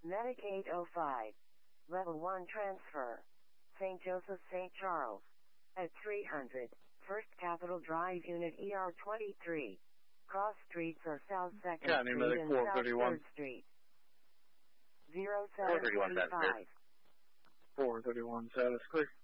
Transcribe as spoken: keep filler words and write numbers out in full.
Medic eight oh five. Level one transfer. Saint Joseph, Saint Charles. At three hundred. First Capitol Drive Unit E R twenty-three. Cross streets are South second County Street Medic and four South thirty-one. third Street. zero seven three five. four thirty-one, status clear.